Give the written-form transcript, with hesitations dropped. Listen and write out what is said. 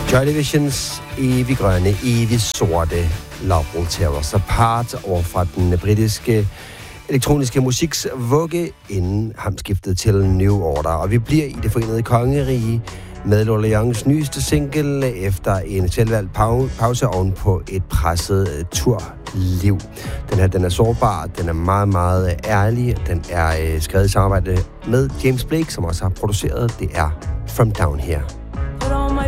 Joy Divisions evig grønne, evig sorte Laurel Towers Apart over fra den britiske elektroniske musiks vugge inden hamskiftet til New Order. Og vi bliver i det forenede kongerige med Lola Youngs nyeste single efter en selvvalgt pause oven på et presset turliv. Den er sårbar, den er meget, meget ærlig, den er skrevet i samarbejde med James Blake, som også har produceret. Det er From Down Here.